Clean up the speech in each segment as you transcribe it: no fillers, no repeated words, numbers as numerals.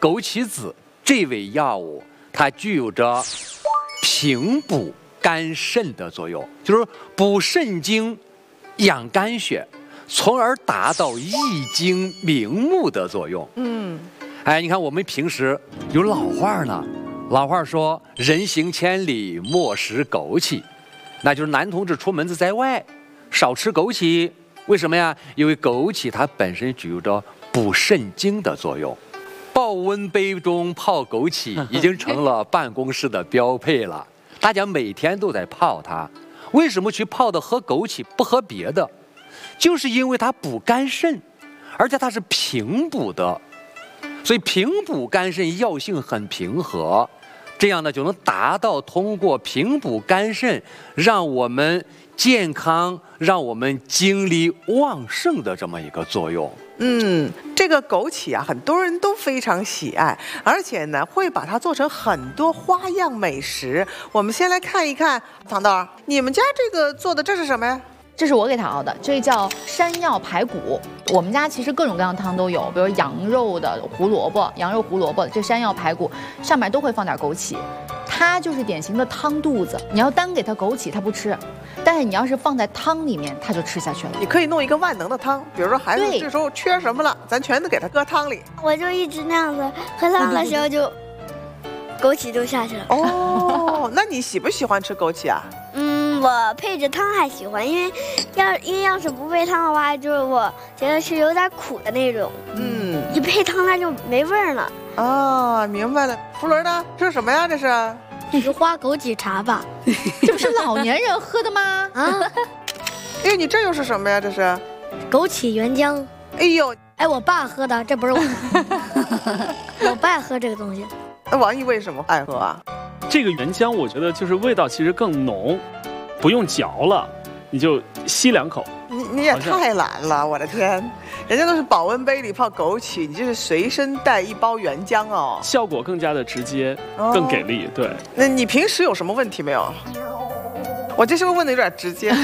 枸杞子这味药物，它具有着平补肝肾的作用，就是补肾精、养肝血，从而达到益精明目的作用。哎，你看我们平时有老话呢，老话说“人行千里莫食枸杞”，那就是男同志出门子在外少吃枸杞。为什么呀？因为枸杞它本身具有着补肾精的作用。保温杯中泡枸杞已经成了办公室的标配了，大家每天都在泡它。为什么去泡的喝枸杞不喝别的？就是因为它补肝肾，而且它是平补的，所以平补肝肾药性很平和，这样呢就能达到通过平补肝肾，让我们健康，让我们精力旺盛的这么一个作用。 这个枸杞啊，很多人都非常喜爱，而且呢，会把它做成很多花样美食。我们先来看一看，糖豆，你们家这个做的这是什么呀？ 这是我给它熬的，这叫山药排骨。我们家其实各种各样的汤都有，比如羊肉的胡萝卜、羊肉胡萝卜，这山药排骨上面都会放点枸杞。它就是典型的汤肚子，你要单给它枸杞，它不吃。但是你要是放在汤里面，它就吃下去了。 你可以弄一个万能的汤，比如说孩子这时候缺什么了，咱全都给他搁汤里。 我就一直那样子，喝汤的时候就枸杞就下去了。 哦，那你喜不喜欢吃枸杞啊？ 我配着汤还喜欢，因为要是不配汤的话，就是我觉得是有点苦的那种。一配汤它就没味儿了。 啊，明白了。福伦呢？这是什么呀？这是？ 菊花枸杞茶吧？ 这不是老年人喝的吗？ 哎，你这又是什么呀？这是？ 枸杞原浆。 哎呦， 哎，我爸喝的，这不是我的。我爸喝这个东西。 那王毅为什么爱喝啊？ 这个原浆我觉得就是味道其实更浓，不用嚼了，你就吸两口。 你也太懒了，我的天！人家都是保温杯里泡枸杞，你这是随身带一包原浆哦， 效果更加的直接，更给力。对， 那你平时有什么问题没有？我这是不是问的有点直接？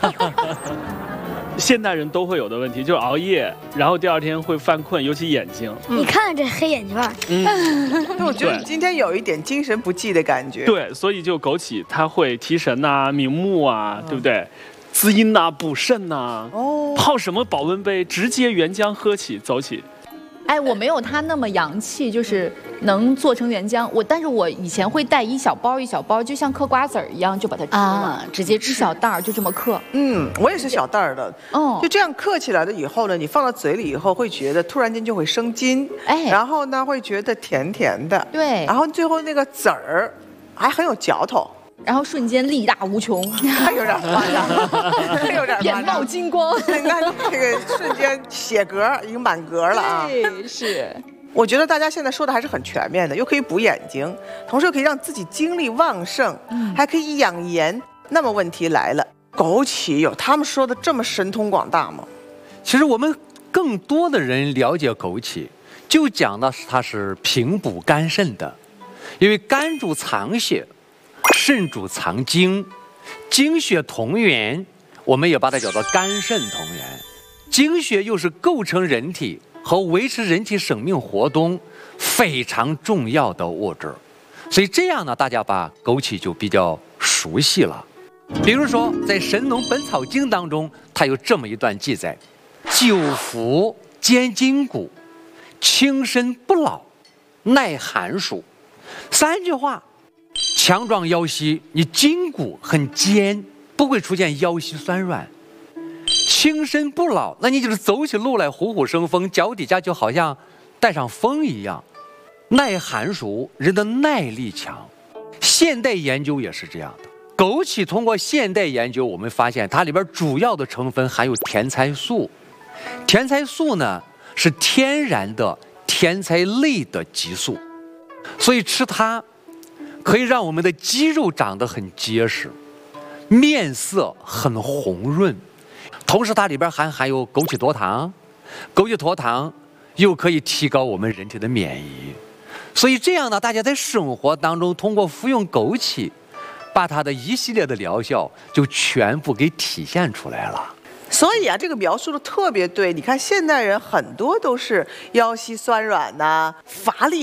现代人都会有的问题就是熬夜，然后第二天会犯困，尤其眼睛。 你看看这黑眼圈。 我觉得你今天有一点精神不济的感觉。 对，所以就枸杞它会提神呐、明目啊，对不对？滋阴呐、补肾呐。泡什么保温杯，直接原浆喝起走起。 哎，我没有它那么洋气，就是能做成原浆。但是我以前会带一小包一小包，就像嗑瓜子儿一样，就把它吃了，直接吃小袋儿，就这么嗑。 我也是小袋儿的。就这样嗑起来了以后呢，你放到嘴里以后，会觉得突然间就会生津，然后呢会觉得甜甜的， 对， 然后最后那个籽儿还很有嚼头。 然后瞬间力大无穷， 有点夸张，有点眼冒金光。 你看这个瞬间血格已经满格了啊！ 对，是。 我觉得大家现在说的还是很全面的，又可以补眼睛，同时又可以让自己精力旺盛，还可以养颜。那么问题来了，枸杞有他们说的这么神通广大吗？ 其实我们更多的人了解枸杞，就讲的是它是平补肝肾的，因为肝主藏血。肾主藏精，精血同源，我们也把它叫做肝肾同源。精血又是构成人体和维持人体生命活动非常重要的物质，所以这样呢，大家把枸杞就比较熟悉了。比如说，在《神农本草经》当中，它有这么一段记载：久服坚筋骨，轻身不老，耐寒暑。3句话。强壮腰膝，你筋骨很坚，不会出现腰膝酸软。轻身不老，那你就是走起路来虎虎生风，脚底下就好像带上风一样。耐寒暑，人的耐力强。现代研究也是这样的。枸杞通过现代研究，我们发现它里边主要的成分含有甜菜素。甜菜素呢是天然的甜菜类的激素，所以吃它可以让我们的肌肉长得很结实，面色很红润，同时它里边还含有枸杞多糖，枸杞多糖又可以提高我们人体的免疫，所以这样呢，大家在生活当中通过服用枸杞，把它的一系列的疗效就全部给体现出来了。 所以啊，这个描述的特别对。你看现代人很多都是腰膝酸软呐、乏力。